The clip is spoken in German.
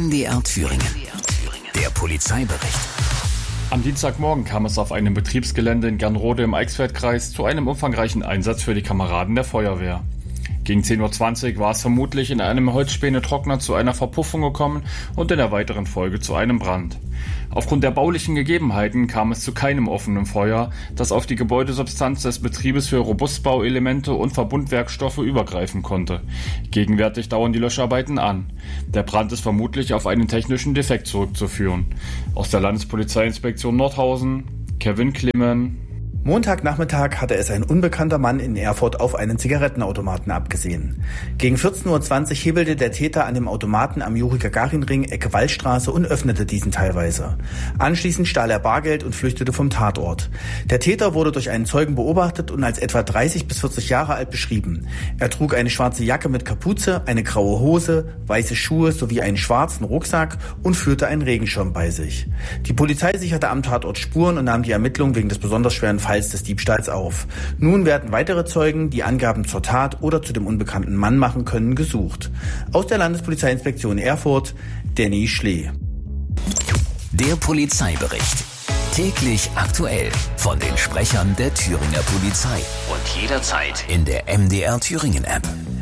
MDR Thüringen. Der Polizeibericht. Am Dienstagmorgen kam es auf einem Betriebsgelände in Gernrode im Eichsfeldkreis zu einem umfangreichen Einsatz für die Kameraden der Feuerwehr. Gegen 10.20 Uhr war es vermutlich in einem Holzspäne-Trockner zu einer Verpuffung gekommen und in der weiteren Folge zu einem Brand. Aufgrund der baulichen Gegebenheiten kam es zu keinem offenen Feuer, das auf die Gebäudesubstanz des Betriebes für Robustbauelemente und Verbundwerkstoffe übergreifen konnte. Gegenwärtig dauern die Löscharbeiten an. Der Brand ist vermutlich auf einen technischen Defekt zurückzuführen. Aus der Landespolizeiinspektion Nordhausen, Kevin Klimmen. Montagnachmittag hatte es ein unbekannter Mann in Erfurt auf einen Zigarettenautomaten abgesehen. Gegen 14.20 Uhr hebelte der Täter an dem Automaten am Juri-Gagarin-Ring Ecke Waldstraße und öffnete diesen teilweise. Anschließend stahl er Bargeld und flüchtete vom Tatort. Der Täter wurde durch einen Zeugen beobachtet und als etwa 30 bis 40 Jahre alt beschrieben. Er trug eine schwarze Jacke mit Kapuze, eine graue Hose, weiße Schuhe sowie einen schwarzen Rucksack und führte einen Regenschirm bei sich. Die Polizei sicherte am Tatort Spuren und nahm die Ermittlungen wegen des besonders schweren Falls des Diebstahls auf. Nun werden weitere Zeugen, die Angaben zur Tat oder zu dem unbekannten Mann machen können, gesucht. Aus der Landespolizeiinspektion Erfurt, Danny Schlee. Der Polizeibericht. Täglich aktuell von den Sprechern der Thüringer Polizei und jederzeit in der MDR Thüringen App.